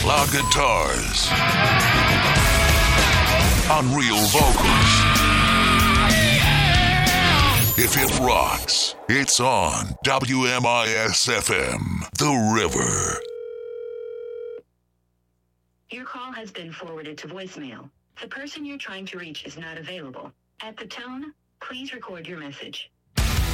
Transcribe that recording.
Loud guitars. Unreal vocals. If it rocks, it's on WMIS-FM, The River. Your call has been forwarded to voicemail. The person you're trying to reach is not available. At the tone, please record your message.